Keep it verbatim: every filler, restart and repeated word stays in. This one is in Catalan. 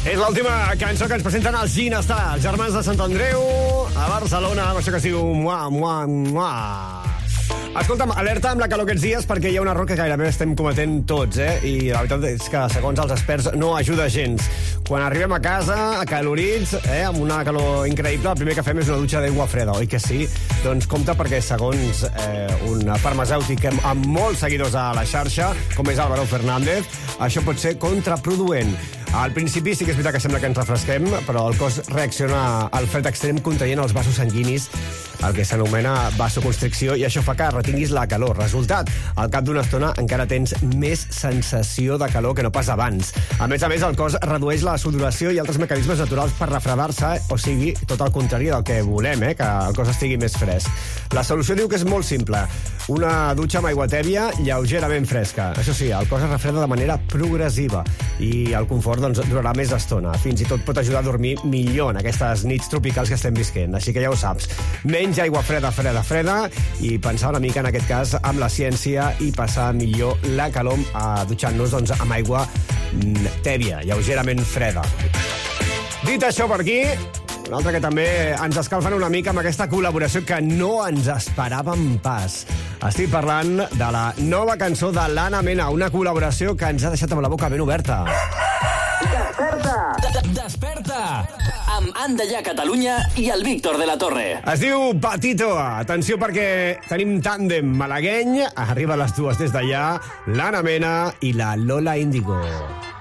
És l'última cançó que ens presenten els Ginestar, els germans de Sant Andreu, a Barcelona, amb això que es diu Mua, Mua, Mua. Escolta'm, alerta amb la calor aquests dies perquè hi ha un error que gairebé estem cometent tots, eh? I la veritat és que, segons els experts, no ajuda gens. Quan arribem a casa, acalorits, eh, amb una calor increïble, el primer que fem és una dutxa d'aigua freda, oi que sí? Doncs compte perquè, segons eh, un farmacèutic amb molts seguidors a la xarxa, com és Álvaro Fernández, això pot ser contraproduent. Al principi sí que és veritat que sembla que ens refresquem, però el cos reacciona al fred extrem contraient els vasos sanguinis, el que s'anomena vasoconstricció, i això fa que retinguis la calor. Resultat, al cap d'una estona encara tens més sensació de calor que no pas abans. A més a més, el cos redueix la sudoració i altres mecanismes naturals per refredar-se, o sigui, tot el contrari del que volem, eh? Que el cos estigui més fresc. La solució diu que és molt simple. Una dutxa amb aigua tèbia lleugerament fresca. Això sí, el cos es refreda de manera progressiva i el confort doncs, durarà més estona. Fins i tot pot ajudar a dormir millor en aquestes nits tropicals que estem visquent. Així que ja ho saps. Menys aigua freda, freda, freda i pensar una mica, en aquest cas, amb la ciència i passar millor la calor a dutxant-nos doncs, amb aigua tèbia, lleugerament freda. Dit això per aquí, un altre que també ens escalfen una mica amb aquesta col·laboració que no ens esperàvem pas. Estic parlant de la nova cançó de l'Anna Mena, una col·laboració que ens ha deixat amb la boca ben oberta. Desperta! Desperta! Amb Andalla Catalunya i el Víctor de la Torre. Es diu Patito. Atenció perquè tenim tàndem malagueny. Arriba a les dues des d'allà, l'Anna Mena i la Lola Índigo.